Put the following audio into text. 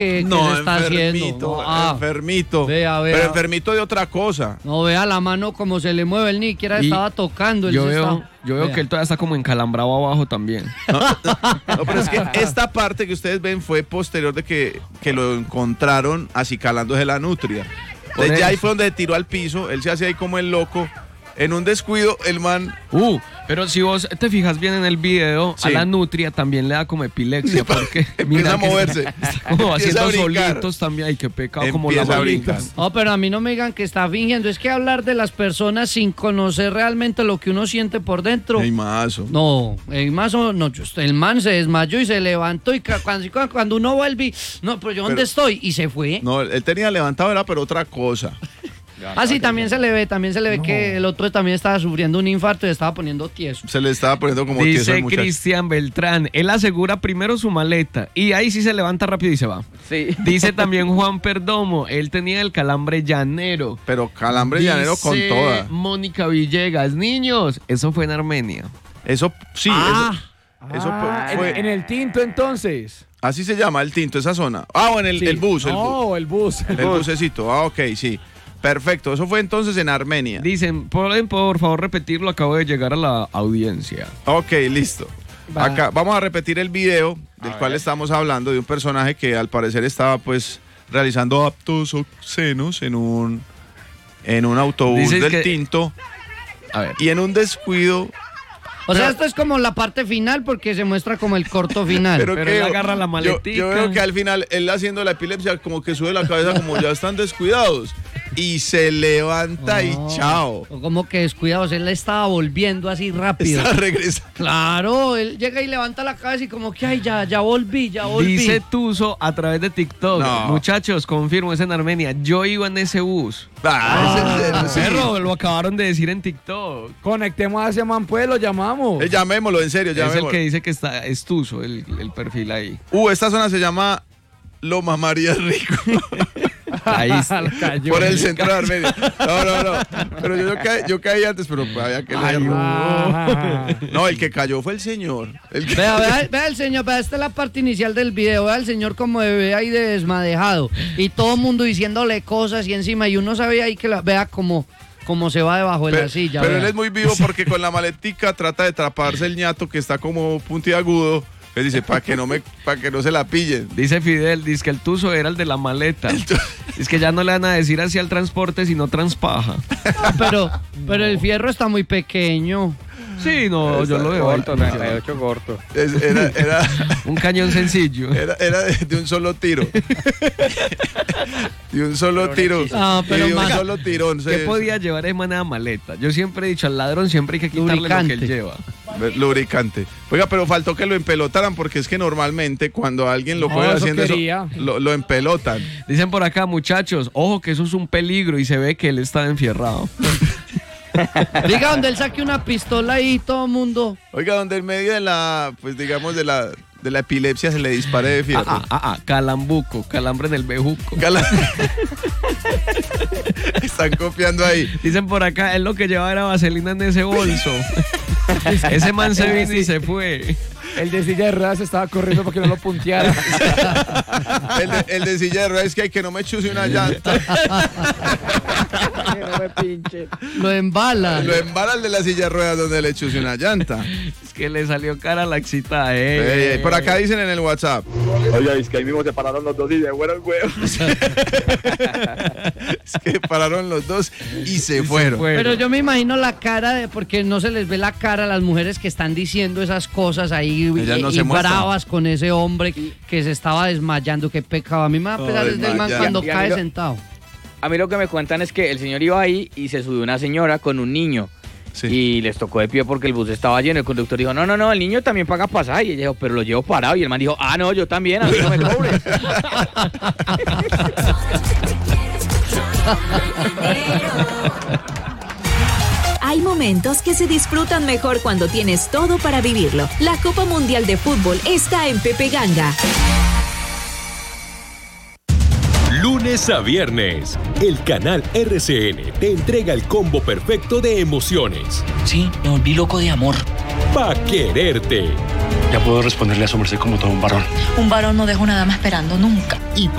¿Qué No, se está haciendo? No, enfermito. Vea. Pero enfermito de otra cosa. No, vea la mano como se le mueve, él ni siquiera estaba tocando. Yo veo que él todavía está como encalambrado abajo también. No, pero es que esta parte que ustedes ven fue posterior de que lo encontraron acicalándose la nutria. Entonces ya ahí fue donde se tiró al piso, él se hacía ahí como el loco. En un descuido, el man... Pero si vos te fijas bien en el video, sí, a la nutria también le da como epilepsia, porque empieza a moverse. Está como haciendo solitos también. Ay, qué pecado, como las bolitas. No, pero a mí no me digan que está fingiendo. Es que hablar de las personas sin conocer realmente lo que uno siente por dentro. El mazo. No, el mazo, no. El man se desmayó y se levantó y cuando uno vuelve, no, pero yo ¿dónde estoy? Y se fue. No, él tenía levantado, era pero otra cosa. Sí, también se le ve que el otro también estaba sufriendo un infarto y estaba poniendo tieso. Se le estaba poniendo como tieso al muchacho. Dice Cristian Beltrán, él asegura primero su maleta y ahí sí se levanta rápido y se va. Sí. Dice también Juan Perdomo, él tenía el calambre llanero. Pero calambre llanero con toda. Mónica Villegas, niños, eso fue en Armenia. Eso, sí, eso fue. En el Tinto entonces. Así se llama el Tinto, esa zona. O en el bus. El bus. El bucecito, ok, sí. Perfecto, eso fue entonces en Armenia. Dicen, ¿pueden por favor repetirlo? Acabo de llegar a la audiencia. Ok, listo. Acá vamos a repetir el video del cual estamos hablando, de un personaje que al parecer estaba pues realizando actos obscenos en un autobús del Tinto. A ver. Y en un descuido... O sea, esto es como la parte final porque se muestra como el corto final. Pero él agarra la maletica. Yo veo que al final él haciendo la epilepsia como que sube la cabeza como ya están descuidados. Y se levanta y chao. Como que descuidados, él estaba volviendo así rápido. Está regresando. Claro, él llega y levanta la cabeza y como que ay, ya volví. Dice Tuzo a través de TikTok. No. Muchachos, confirmo, es en Armenia. Yo iba en ese bus. Perro, lo acabaron de decir en TikTok. Conectemos a ese man, pues, lo llamamos. Llamémoslo, en serio, llamémoslo. Es el que dice que es Tuzo, el perfil ahí. Esta zona se llama Loma María Rico. Cayó, por el centro de Armenia. No. Pero yo caí antes, pero había que leerlo. No, el que cayó fue el señor. Vea el señor, esta es la parte inicial del video. Vea el señor como bebé ahí de desmadejado. Y todo el mundo diciéndole cosas y encima. Y uno sabía ahí que vea como se va debajo de la silla. Pero él es muy vivo porque con la maletica trata de taparse el ñato que está como puntiagudo. Él dice, para que no se la pillen. Dice Fidel, dice que el Tuzo era el de la maleta. Es que ya no le van a decir hacia el transporte, sino transpaja. Pero el fierro está muy pequeño. Sí, no, yo lo veo corto, 98 corto. Era un cañón sencillo. Era de un solo tiro. De un solo tiro. Pero de un solo tirón. ¿Qué podía llevar de manera maleta? Yo siempre he dicho, al ladrón siempre hay que quitarle lo que él lleva. Lubricante. Oiga, pero faltó que lo empelotaran porque es que normalmente cuando alguien lo coge haciendo eso, lo empelotan. Dicen por acá, muchachos, ojo que eso es un peligro y se ve que él está enfierrado. Diga, donde él saque una pistola y todo el mundo. Oiga, donde en medio de la, pues digamos, de la epilepsia se le dispare de fierro. Calambuco, calambre en el bejuco. Están copiando ahí. Dicen por acá, él lo que llevaba era vaselina en ese bolso. Ese man se vino y se fue. El de silla de ruedas estaba corriendo para que no lo punteara. el de silla de ruedas es que hay que no me chuse una llanta. Que no me pinche. Lo embala el de la silla de ruedas donde le chuse una llanta. Es que le salió cara la excitada. Por acá dicen en el WhatsApp. Oye, es que ahí mismo se pararon los dos y se fueron, güey. Es que pararon los dos y se fueron. Pero yo me imagino la cara porque no se les ve la cara a las mujeres que están diciendo esas cosas ahí y bravas con ese hombre que se estaba desmayando. Qué pecado. A mí me va a pesar desde el man cuando cae sentado. A mí lo que me cuentan es que el señor iba ahí y se subió una señora con un niño. Sí. Y les tocó de pie porque el bus estaba lleno. El conductor dijo, no, el niño también paga pasaje. Y ella dijo, pero lo llevo parado. Y el man dijo, no, yo también, a mí no me cobres. Hay momentos que se disfrutan mejor cuando tienes todo para vivirlo. La Copa Mundial de Fútbol está en Pepe Ganga. Lunes a viernes, el canal RCN te entrega el combo perfecto de emociones. Sí, me volví loco de amor. Pa' quererte. Ya puedo responderle a su merced como todo un varón. Un varón no deja una dama esperando nunca. Y